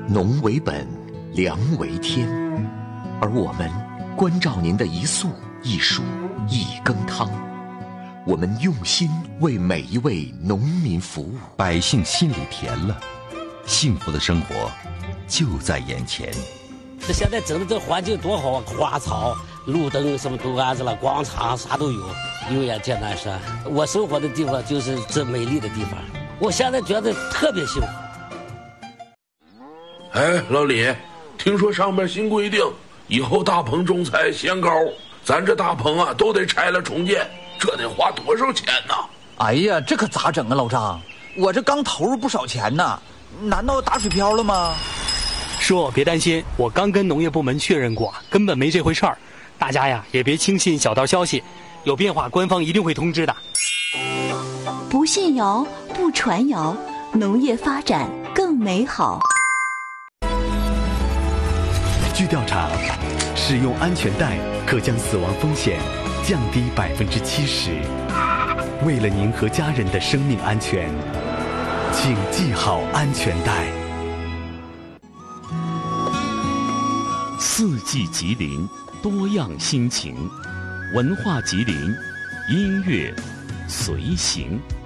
农为本，粮为天，而我们关照您的一粟一蔬一羹汤，我们用心为每一位农民服务， 百姓心里甜了，幸福的生活就在眼前。 现在整的这环境多好啊，花草、路灯什么都安置了，广场啥都有，有眼见南山。我生活的地方就是这美丽的地方，我现在觉得特别幸福。 哎，老李，听说上面新规定，以后大棚种菜限高，咱这大棚啊都得拆了重建，这得花多少钱呢？ 哎呀，这可咋整啊，老张？我这刚投入不少钱呢，难道打水漂了吗？ 叔，别担心，我刚跟农业部门确认过，根本没这回事儿。大家呀，也别轻信小道消息，有变化官方一定会通知的。 不信谣，不传谣，农业发展更美好。 据调查，使用安全带可将死亡风险降低70%。为了您和家人的生命安全，请系好安全带。 四季吉林，多样心情，文化吉林，音乐随行。